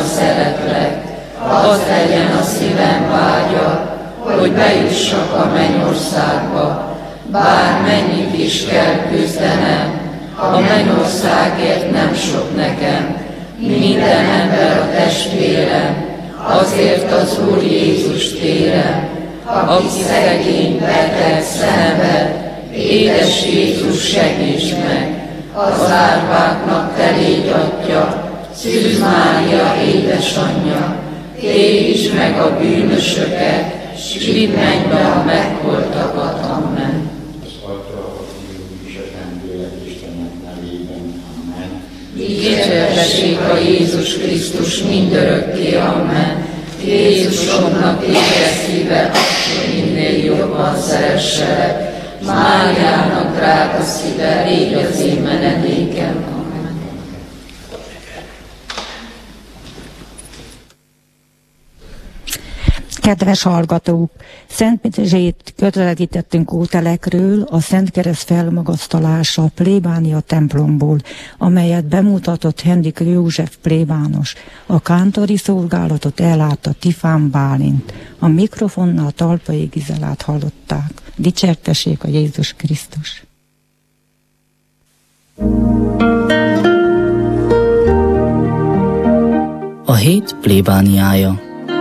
szeretlek, az legyen a szívem vágya, hogy bejussak a mennyországba, bár mennyit is kell küzdenem, a mennyországért nem sok nekem, minden ember a testvérem, azért az Úr Jézust kérem, aki szegény, beteg, szenved, édes Jézus, segíts meg, az árváknak te légy atya, Szűz Mária édesanyja, téríts meg a bűnösöket, s vidd mennybe a megholtakat. Amen. Dicsértessék a Jézus Krisztus mindörökké. Amen. Jézusomnak édes szíve, hogy minél jobban szeresselek. Máriának drága szíve, légy az én menedékem. Amen. Kedves hallgatók! Szentmisét közvetítettünk Ótelekről, a Szent Kereszt felmagasztalása plébánia templomból, amelyet bemutatott Henrik József plébános. A kántori szolgálatot ellátta Tifán Bálint. A mikrofonnal Talpai Gizelát hallották. Dicsértessék a Jézus Krisztus! A hét plébániája.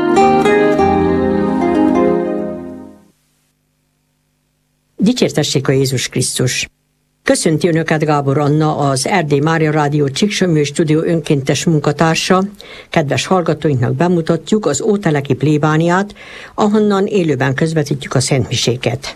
Dicsértessék a Jézus Krisztus! Köszönti Önöket Gábor Anna, az Erdély Mária Rádió Csíksömlő Stúdió önkéntes munkatársa. Kedves hallgatóinknak bemutatjuk az óteleki plébániát, ahonnan élőben közvetítjük a szentmiséket.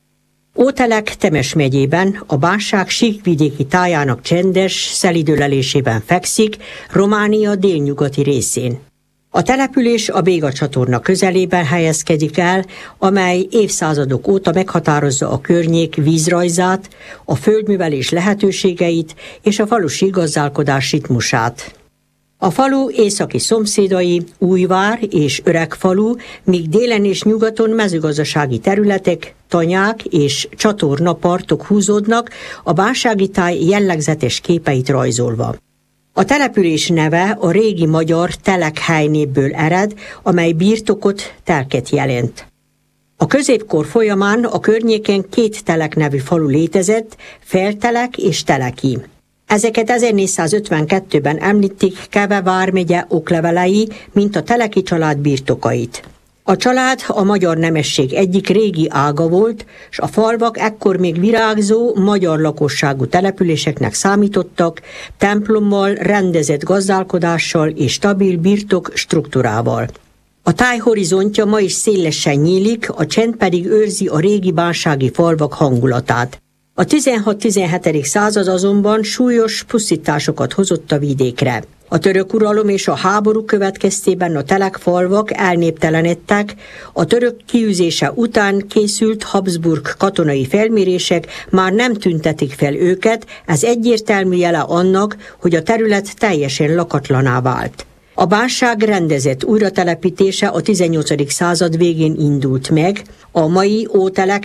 Ótelek Temes megyében, a Bánság síkvidéki tájának csendes, szelíd ölelésében fekszik, Románia délnyugati részén. A település a Béga csatorna közelében helyezkedik el, amely évszázadok óta meghatározza a környék vízrajzát, a földművelés lehetőségeit és a falusi gazdálkodás ritmusát. A falu északi szomszédai Újvár és Öregfalu, míg délen és nyugaton mezőgazdasági területek, tanyák és csatornapartok húzódnak, a bánsági táj jellegzetes képeit rajzolva. A település neve a régi magyar telekhely névből ered, amely birtokot, telket jelent. A középkor folyamán a környéken 2 telek nevű falu létezett, Feltelek és Teleki. Ezeket 1452-ben említik Keve vármegye oklevelei, mint a Teleki család birtokait. A család a magyar nemesség egyik régi ága volt, s a falvak ekkor még virágzó, magyar lakosságú településeknek számítottak, templommal, rendezett gazdálkodással és stabil birtok struktúrával. A táj horizontja ma is szélesen nyílik, a csend pedig őrzi a régi bánsági falvak hangulatát. A 16-17. Század azonban súlyos pusztításokat hozott a vidékre. A török uralom és a háború következtében a telekfalvak elnéptelenedtek, a török kiűzése után készült Habsburg katonai felmérések már nem tüntetik fel őket, ez egyértelmű jele annak, hogy a terület teljesen lakatlaná vált. A bánság rendezett újratelepítése a 18. század végén indult meg, a mai Ótelek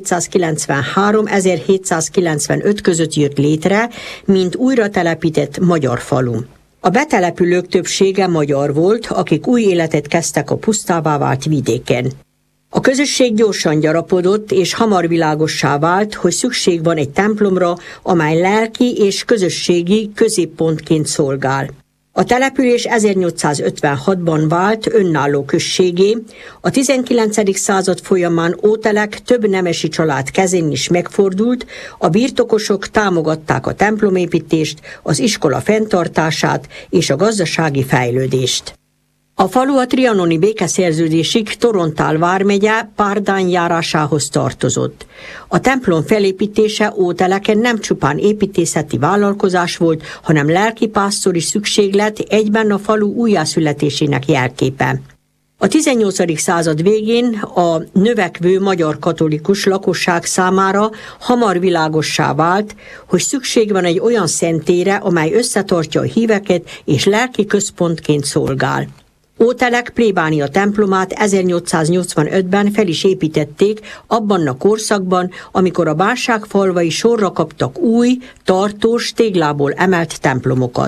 1793-1795 között jött létre, mint újratelepített magyar falu. A betelepülők többsége magyar volt, akik új életet kezdtek a pusztává vált vidéken. A közösség gyorsan gyarapodott, és hamar világossá vált, hogy szükség van egy templomra, amely lelki és közösségi középpontként szolgál. A település 1856-ban vált önálló községé, a 19. század folyamán Ótelek több nemesi család kezén is megfordult, a birtokosok támogatták a templomépítést, az iskola fenntartását és a gazdasági fejlődést. A falu a trianoni békeszerződésig Torontál vármegye Párdány járásához tartozott. A templom felépítése Óteleken nem csupán építészeti vállalkozás volt, hanem lelkipásztori szükséglet, egyben a falu újjászületésének jelképe. A 18. század végén a növekvő magyar katolikus lakosság számára hamar világossá vált, hogy szükség van egy olyan szentélyre, amely összetartja a híveket és lelki központként szolgál. Ótelek plébánia templomát 1885-ben fel is építették abban a korszakban, amikor a bánság falvai sorra kaptak új, tartós, téglából emelt templomokat.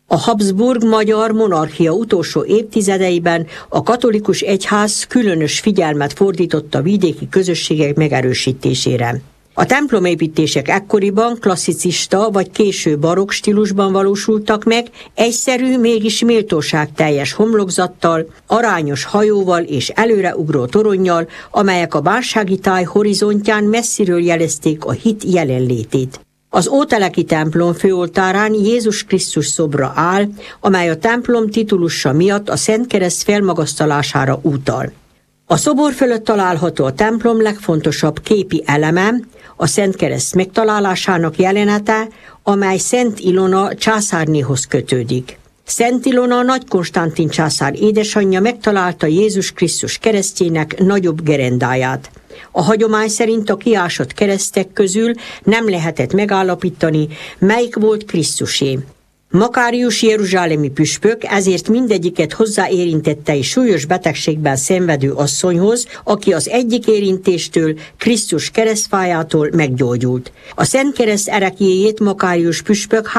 A Habsburg-magyar monarchia utolsó évtizedeiben a katolikus egyház különös figyelmet fordított a vidéki közösségek megerősítésére. A templomépítések ekkoriban klasszicista vagy késő barokk stílusban valósultak meg, egyszerű, mégis méltóságteljes homlokzattal, arányos hajóval és előreugró toronnyal, amelyek a bánsági táj horizontján messziről jelezték a hit jelenlétét. Az óteleki templom főoltárán Jézus Krisztus szobra áll, amely a templom titulusa miatt a Szentkereszt felmagasztalására utal. A szobor fölött található a templom legfontosabb képi eleme, a Szentkereszt megtalálásának jelenete, amely Szent Ilona császárnéhoz kötődik. Szent Ilona Nagy Konstantin császár édesanyja megtalálta Jézus Krisztus keresztjének nagyobb gerendáját. A hagyomány szerint a kiásott keresztek közül nem lehetett megállapítani, melyik volt Krisztusé. Makárius jeruzsálemi püspök ezért mindegyiket hozzáérintette egy súlyos betegségben szenvedő asszonyhoz, aki az egyik érintéstől, Krisztus keresztfájától meggyógyult. A Szentkereszt ereklyéjét Makárius püspök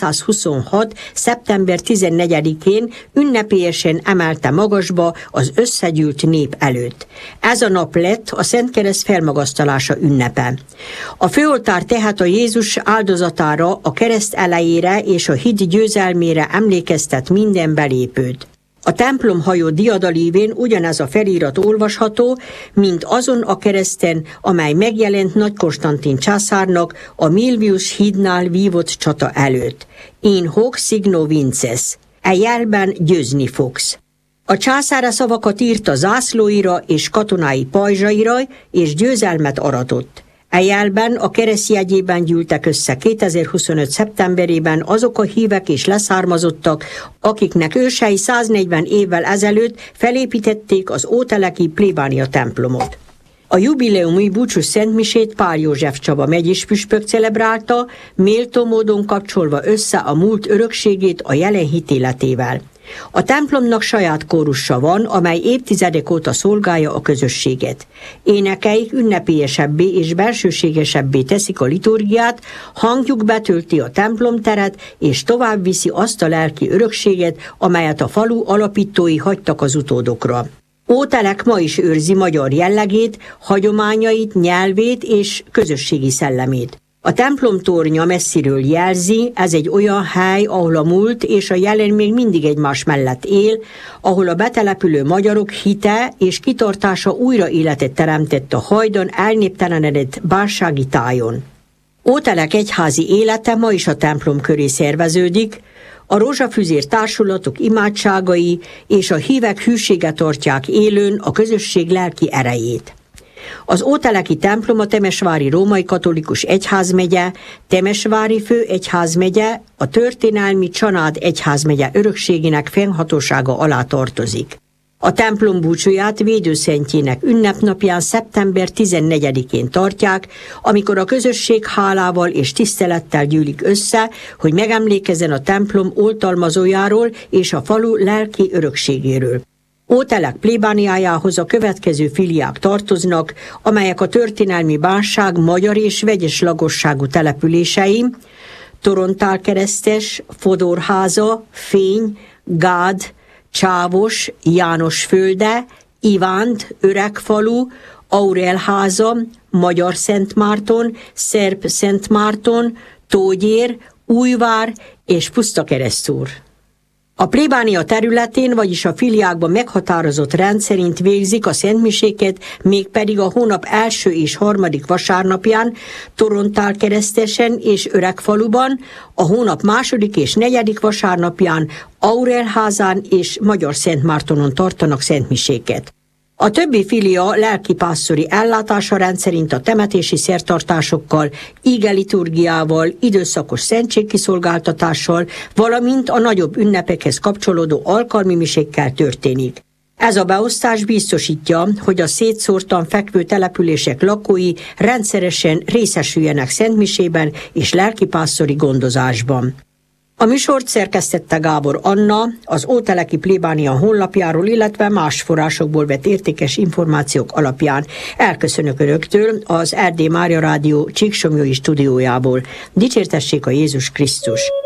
326. szeptember 14-én ünnepélyesen emelte magasba az összegyűlt nép előtt. Ez a nap lett a Szentkereszt felmagasztalása ünnepe. A főoltár tehát a Jézus áldozatára, a kereszt elejére és a hit győzelmére emlékeztet minden belépőt. A templomhajó diadalívén ugyanez a felirat olvasható, mint azon a kereszten, amely megjelent Nagy Konstantin császárnak a Milvius hídnál vívott csata előtt. In hoc signo vinces. E jelben győzni fogsz. A császár szavakat írt a zászlóira és katonái pajzsaira, és győzelmet aratott. E jelben a keresztjegyében gyűltek össze 2025. szeptemberében azok a hívek és leszármazottak, akiknek ősei 140 évvel ezelőtt felépítették az óteleki plébánia templomot. A jubileumi búcsús szentmisét Pál József Csaba megyés püspök celebrálta, méltó módon kapcsolva össze a múlt örökségét a jelen hitéletével. A templomnak saját kórusa van, amely évtizedek óta szolgálja a közösséget. Énekeik ünnepélyesebbé és bensőségesebbé teszik a liturgiát, hangjuk betölti a templomteret, és tovább viszi azt a lelki örökséget, amelyet a falu alapítói hagytak az utódokra. Ótelek ma is őrzi magyar jellegét, hagyományait, nyelvét és közösségi szellemét. A templom tornya messziről jelzi, ez egy olyan hely, ahol a múlt és a jelen még mindig egymás mellett él, ahol a betelepülő magyarok hite és kitartása újra életet teremtett a hajdan elnéptelenedett bánsági tájon. Ótelek egyházi élete ma is a templom köré szerveződik, a rózsafüzér társulatok imádságai és a hívek hűsége tartják élőn a közösség lelki erejét. Az óteleki templom a Temesvári Római Katolikus Egyházmegye, Temesvári Főegyházmegye, a történelmi Csanád Egyházmegye örökségének fennhatósága alá tartozik. A templom búcsúját védőszentjének ünnepnapján szeptember 14-én tartják, amikor a közösség hálával és tisztelettel gyűlik össze, hogy megemlékezzen a templom oltalmazójáról és a falu lelki örökségéről. Ótelek plébániájához a következő filiák tartoznak, amelyek a történelmi bánság magyar és vegyes lakosságú települései: Torontál-keresztes, Fodorháza, Fény, Gád, Csávos, Jánosfölde, Ivánt, Öregfalu, Aurelháza, Magyar Szentmárton, Szerb Szentmárton, Tógyér, Újvár és Pusztakeresztúr. A plébánia területén, vagyis a filiákban meghatározott rend szerint végzik a szentmiséket, mégpedig a hónap első és harmadik vasárnapján, Torontál-keresztesen és Öregfaluban, a hónap második és negyedik vasárnapján, Aurelházán és Magyar Szentmártonon tartanak szentmiséket. A többi filia lelkipásztori ellátása rendszerint a temetési szertartásokkal, ígeliturgiával, időszakos szentségkiszolgáltatással, valamint a nagyobb ünnepekhez kapcsolódó alkalmi misékkel történik. Ez a beosztás biztosítja, hogy a szétszórtan fekvő települések lakói rendszeresen részesüljenek szentmisében és lelkipásztori gondozásban. A műsort szerkesztette Gábor Anna, az Óteleki plébánia honlapjáról, illetve más forrásokból vett értékes információk alapján. Elköszönök Önöktől az Erdély Mária Rádió Csíksomlyói stúdiójából. Dicsértessék a Jézus Krisztus!